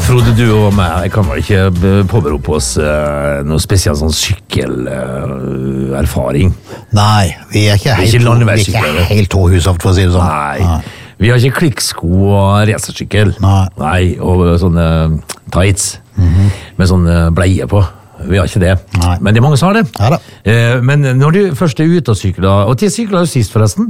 Frode, du og meg, jeg kan vel ikke påberope oss noe spesielt sånn sykkelerfaring. Nei, vi er ikke helt tåhushoft, for å si det sånn. Nei, vi har ikke klikksko og racersykkel. Nei, og sånne tights med sånne bleie på. Vi har ikke det. Nei. Men det er mange som har det. Ja da. Men når du først er ute og sykler, og til sykler du sist forresten?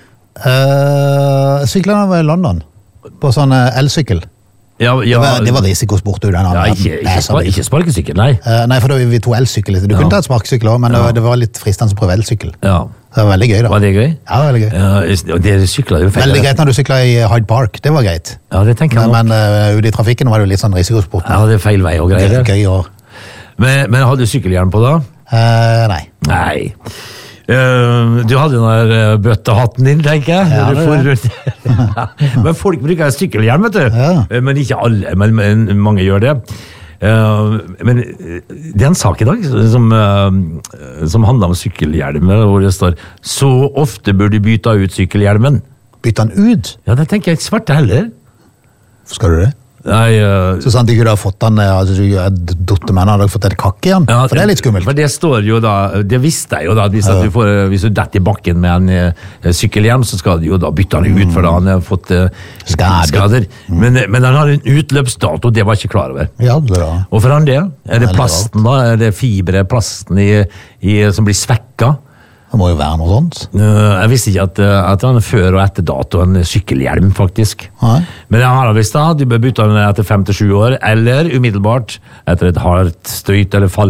Syklerne var i London, på sånn elsykkel. Ja, det var risikosport. Ikke sparkesykkel, nei. Nei, for da vi to elsykkel. Du kunne ta et sparkesykkel også, men det var litt fristende å prøve elsykkel. Ja. Det var veldig gøy da. Var det gøy? Ja, veldig gøy. Det syklet jo feil. Veldig greit når du syklet i Hyde Park, det var greit. Ja, det tenker jeg nok. Men ute i trafikken var det jo litt sånn risikosport. Ja, det er feil vei og greier. Det er gøy også. Men hadde du sykkelhjelm på da? Nei. Nei. Du hadde jo den bøttehatten din, tenker jeg. Ja, Men folk bruker sykkelhjelm, vet du. Ja. Men ikke alle, men mange gjør det. Men det er en sak i dag som handler om sykkelhjelmer, hvor det står så ofte bør du bytte ut sykkelhjelmen. Bytte den ut? Ja, det tenker jeg ikke svarte heller. Hvorfor skal du det? Nei, så sant du ikke har fått den, dottermenn hadde fått et kakk i den, for det er litt skummelt. For det står jo da, det visste jeg jo da, hvis du detter i bakken med en sykkelhjelm, så skal du jo da bytte den ut, for da han har fått skader. Men han har en utløpsdato, det var jeg ikke klar over. Ja, det da. Og for han det, er det plasten da, er det plasten som blir svekket? Det må jo være noe sånt. Jeg visste ikke at han før og etter dato en sykkelhjelm, faktisk. Nei. Men jeg har visst da, du bør bytte den etter 5-7 år, eller umiddelbart etter et hardt støyt eller fall.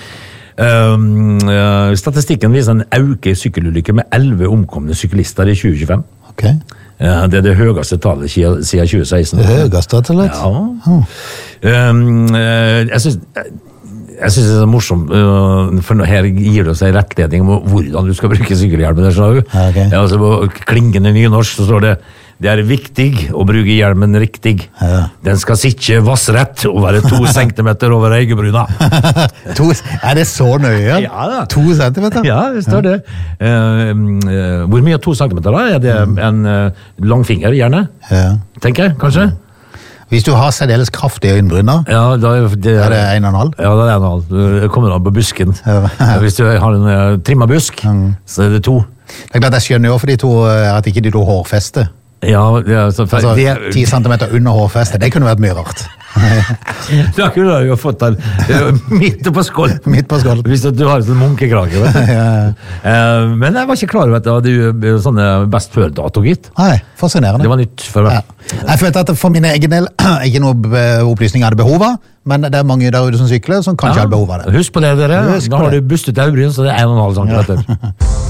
Statistikken viser en øke i sykkelulykker med 11 omkomne syklister i 2025. Ok. Det er det høyeste tallet siden 2016. Det høyeste tallet? Ja. Jeg synes det er morsomt, for her gir det oss en rettledning om hvordan du skal bruke sykkelhjelmen. Okay. Altså, på klingende nynorsk så står det er viktig å bruke hjelmen riktig. Ja. Den skal sitte vassrett og være 2 centimeter over eigebruna. Er det så nøye? Ja da. 2 centimeter? Ja, det står det. Hvor mye er 2 centimeter da? Er det en langfinger, gjerne? Ja. Tenker jeg, kanskje? Hvis du har særdeles kraftig øyenbryna, er det 1,5? Ja, det er 1,5. Det kommer an på busken. Hvis du har en trimma busk, så er det 2. Det er klart jeg skjønner jo for de to at ikke de to hårfeste. Ja, altså 10 centimeter under hårfeste, det kunne vært mye rart. Da kunne du jo fått den midt på skål. Midt på skål. Hvis du har en sånn munkekrage. Men jeg var ikke klar over at det hadde sånne best før-dato, gitt. Nei, fascinerende. Det var nytt for meg. Jeg følte at for min egen del ikke noe opplysning jeg hadde behov av, men det er mange der ute som sykler som kanskje hadde behov av det. Husk på det, dere. Da har du bustet øyebryn, så det er 1,5 centimeter.